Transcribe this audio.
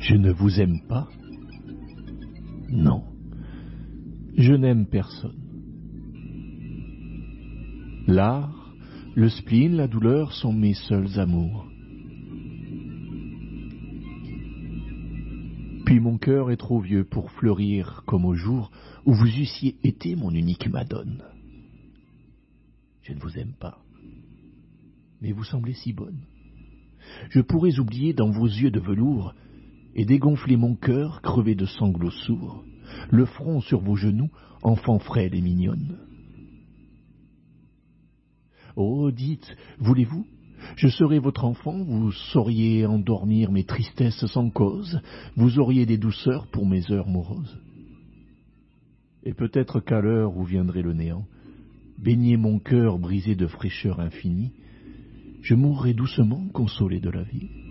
Je ne vous aime pas? Non, je n'aime personne. L'art, le spleen, la douleur sont mes seuls amours. Puis mon cœur est trop vieux pour fleurir comme au jour où vous eussiez été mon unique madone. Je ne vous aime pas, mais vous semblez si bonne. Je pourrais oublier dans vos yeux de velours et dégonfler mon cœur crevé de sanglots sourds, le front sur vos genoux, enfant frêle et mignonne. Oh, dites, voulez-vous? Je serais votre enfant, vous sauriez endormir mes tristesses sans cause, vous auriez des douceurs pour mes heures moroses. Et peut-être qu'à l'heure où viendrait le néant, baigner mon cœur brisé de fraîcheur infinie, je mourrais doucement consolé de la vie.